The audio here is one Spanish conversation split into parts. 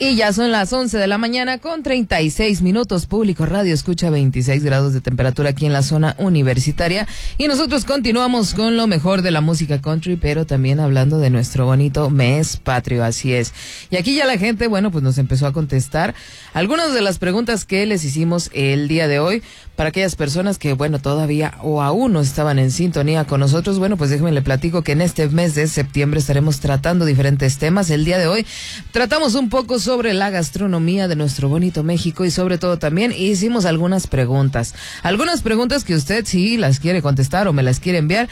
Y ya son las 11 de la mañana con 36 minutos. Público Radio escucha 26 grados de temperatura aquí en la zona universitaria. Y nosotros continuamos con lo mejor de la música country, pero también hablando de nuestro bonito mes patrio, así es. Y aquí ya la gente, bueno, pues nos empezó a contestar algunas de las preguntas que les hicimos el día de hoy. Para aquellas personas que, bueno, todavía o aún no estaban en sintonía con nosotros, bueno, pues déjenme le platico que en este mes de septiembre estaremos tratando diferentes temas. El día de hoy tratamos un poco sobre la gastronomía de nuestro bonito México y sobre todo también hicimos algunas preguntas. Algunas preguntas que usted si las quiere contestar o me las quiere enviar,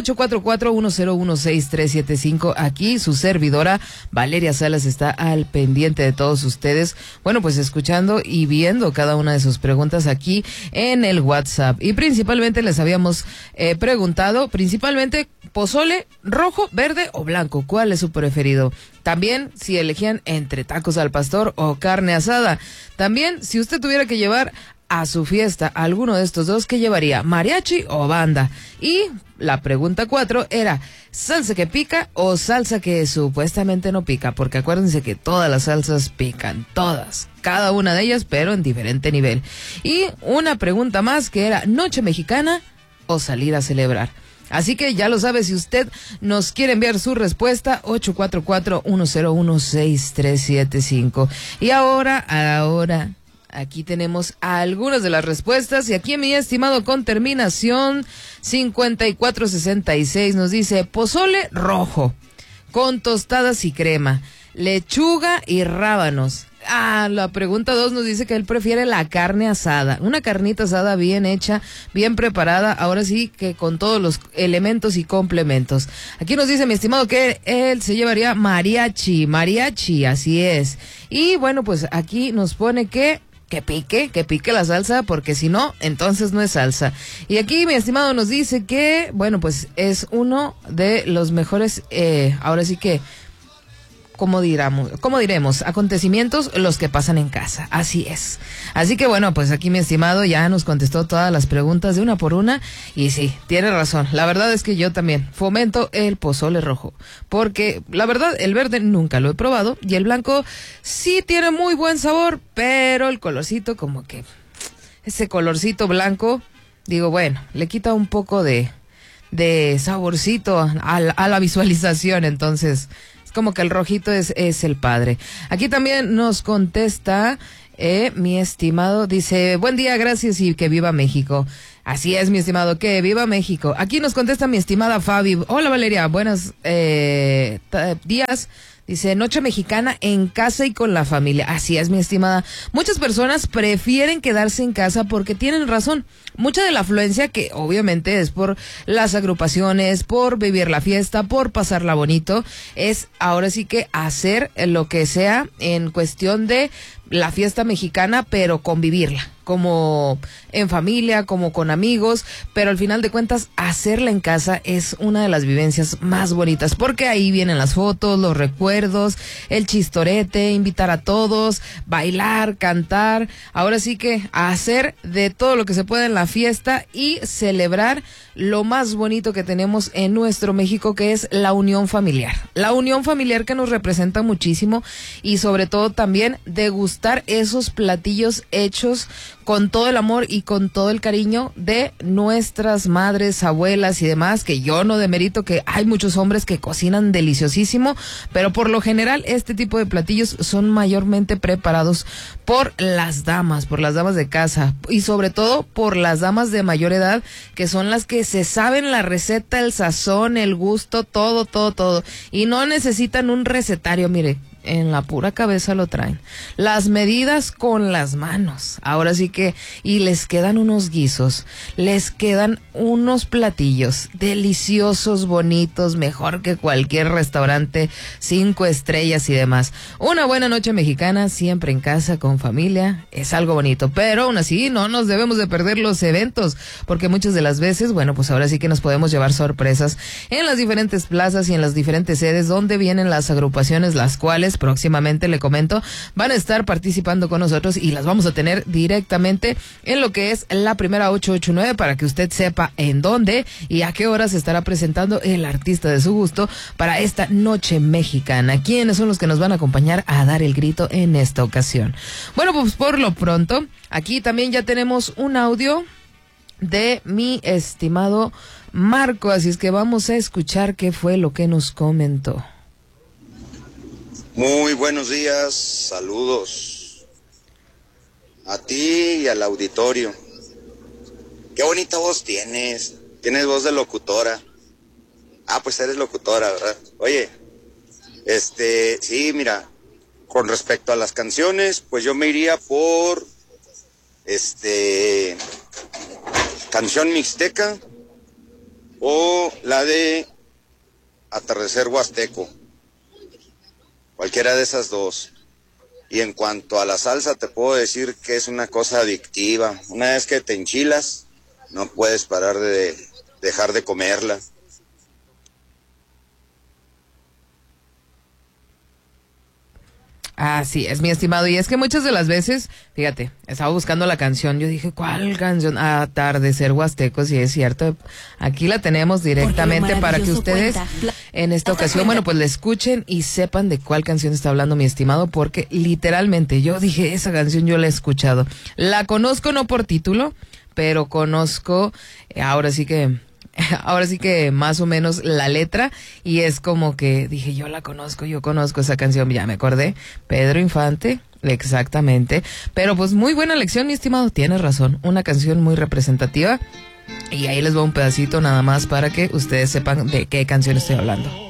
844-1016-375. Aquí su servidora Valeria Salas está al pendiente de todos ustedes. Bueno, pues escuchando y viendo cada una de sus preguntas aquí en el WhatsApp. Y principalmente les habíamos preguntado, principalmente, pozole, rojo, verde o blanco. ¿Cuál es su preferido? También si elegían entre tacos al pastor o carne asada. También si usted tuviera que llevar a su fiesta alguno de estos dos, ¿qué llevaría? ¿Mariachi o banda? Y la pregunta 4 era, ¿salsa que pica o salsa que supuestamente no pica? Porque acuérdense que todas las salsas pican, todas, cada una de ellas, pero en diferente nivel. Y una pregunta más que era, ¿noche mexicana o salir a celebrar? Así que ya lo sabe, si usted nos quiere enviar su respuesta, 844-101-6375. Y ahora, aquí tenemos algunas de las respuestas. Y aquí mi estimado con terminación 5466 nos dice, pozole rojo, con tostadas y crema, lechuga y rábanos. La pregunta 2 nos dice que él prefiere la carne asada, una carnita asada bien hecha, bien preparada, ahora sí que con todos los elementos y complementos. Aquí nos dice mi estimado que él se llevaría mariachi, así es. Y bueno, pues aquí nos pone que pique la salsa, porque si no, entonces no es salsa. Y aquí mi estimado nos dice que, bueno, pues es uno de los mejores, ahora sí que, ¿cómo diremos? Acontecimientos los que pasan en casa. Así es. Así que bueno, pues aquí mi estimado ya nos contestó todas las preguntas de una por una. Y sí, tiene razón. La verdad es que yo también fomento el pozole rojo. Porque la verdad, el verde nunca lo he probado. Y el blanco sí tiene muy buen sabor. Pero el colorcito, como que ese colorcito blanco, digo, bueno, le quita un poco de saborcito a la visualización. Entonces, como que el rojito es el padre. Aquí también nos contesta mi estimado, dice, buen día, gracias y que viva México. Así es, mi estimado, que viva México. Aquí nos contesta mi estimada Fabi. Hola Valeria, buenos días. Dice, noche mexicana en casa y con la familia. Así es, mi estimada. Muchas personas prefieren quedarse en casa porque tienen razón. Mucha de la afluencia, que obviamente es por las agrupaciones, por vivir la fiesta, por pasarla bonito, es ahora sí que hacer lo que sea en cuestión de la fiesta mexicana, pero convivirla, como en familia, como con amigos, pero al final de cuentas hacerla en casa es una de las vivencias más bonitas, porque ahí vienen las fotos, los recuerdos, el chistorete, invitar a todos, bailar, cantar, ahora sí que hacer de todo lo que se pueda en la fiesta y celebrar lo más bonito que tenemos en nuestro México, que es la unión familiar que nos representa muchísimo, y sobre todo también degustar esos platillos hechos con todo el amor y con todo el cariño de nuestras madres, abuelas y demás, que yo no demerito que hay muchos hombres que cocinan deliciosísimo, pero por lo general este tipo de platillos son mayormente preparados por las damas de casa, y sobre todo por las damas de mayor edad, que son las que se saben la receta, el sazón, el gusto, todo, y no necesitan un recetario, mire, en la pura cabeza lo traen. Las medidas con las manos. Ahora sí que, y les quedan unos guisos, les quedan unos platillos deliciosos, bonitos, mejor que cualquier restaurante 5 estrellas y demás. Una buena noche mexicana, siempre en casa, con familia, es algo bonito, pero aún así no nos debemos de perder los eventos, porque muchas de las veces, bueno, pues ahora sí que nos podemos llevar sorpresas en las diferentes plazas y en las diferentes sedes donde vienen las agrupaciones, las cuales canciones. Próximamente, le comento, van a estar participando con nosotros y las vamos a tener directamente en lo que es la primera 889 para que usted sepa en dónde y a qué hora se estará presentando el artista de su gusto para esta noche mexicana. ¿Quiénes son los que nos van a acompañar a dar el grito en esta ocasión? Bueno, pues por lo pronto, aquí también ya tenemos un audio de mi estimado Marco, así es que vamos a escuchar qué fue lo que nos comentó. Muy buenos días, saludos a ti y al auditorio. Qué bonita voz tienes voz de locutora. Ah, pues eres locutora, ¿verdad? Oye, sí, mira, con respecto a las canciones, pues yo me iría por, canción mixteca o la de Atardecer Huasteco. Cualquiera de esas dos. Y en cuanto a la salsa, te puedo decir que es una cosa adictiva. Una vez que te enchilas, no puedes parar de dejar de comerla. Así es, mi estimado. Y es que muchas de las veces, fíjate, estaba buscando la canción. Yo dije, ¿cuál canción? Atardecer Huasteco, sí es cierto. Aquí la tenemos directamente para que ustedes en esta ocasión, bueno, pues la escuchen y sepan de cuál canción está hablando mi estimado, porque literalmente yo dije, esa canción yo la he escuchado. La conozco no por título, pero conozco, ahora sí que más o menos la letra, y es como que dije, yo conozco esa canción, ya me acordé, Pedro Infante, exactamente, pero pues muy buena lección, mi estimado, tienes razón, una canción muy representativa, y ahí les va un pedacito nada más para que ustedes sepan de qué canción estoy hablando.